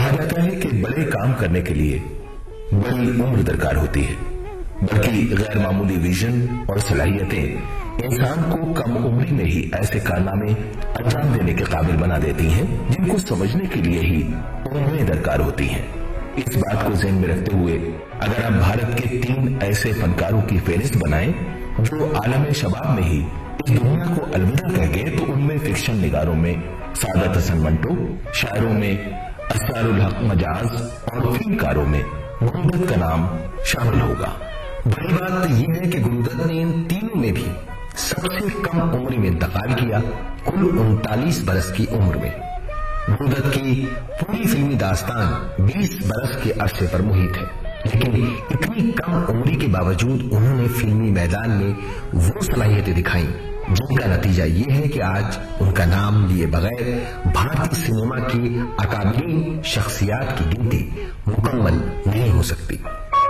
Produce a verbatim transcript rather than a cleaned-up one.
कहा जाता है कि बड़े काम करने के लिए बड़ी उम्र दरकार होती है, बल्कि गैर मामूली विजन और सलाहियतें इंसान को कम उम्र में ही ऐसे कारनामे अंजाम देने के काबिल बना देती हैं जिनको समझने के लिए ही उम्रें दरकार होती हैं। इस बात को ज़हन में रखते हुए अगर आप भारत के तीन ऐसे फनकारों की फहरिस्त बनाएं जो आलम शबाब में ही इस दुनिया को अलविदा कह गए, तो उनमें फिक्शन निगारों में सादत हसन मंटो, शायरों में असरारुल हक मजाज और फिल्मकारों में गुरुदत्त का नाम शामिल होगा। बड़ी बात यह है कि गुरुदत्त ने इन तीनों में भी सबसे कम उम्र में इंतकाल किया, कुल उनतालीस बरस की उम्र में। गुरुदत्त की पूरी फिल्मी दास्तान बीस बरस के अरसे पर मुहित है, लेकिन इतनी कम उम्र के बावजूद उन्होंने फिल्मी मैदान में वो सलाहियतें दिखाई जिनका नतीजा ये है कि आज उनका नाम लिए बगैर भारतीय सिनेमा की अकाबरीन शख्सियात की गिनती मुकम्मल नहीं हो सकती।